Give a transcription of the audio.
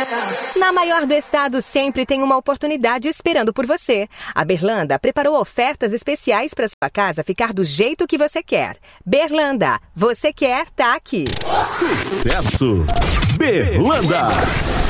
Na maior do estado sempre tem uma oportunidade esperando por você. A Berlanda preparou ofertas especiais para sua casa ficar do jeito que você quer. Berlanda, você quer, tá aqui. Sucesso! Berlanda!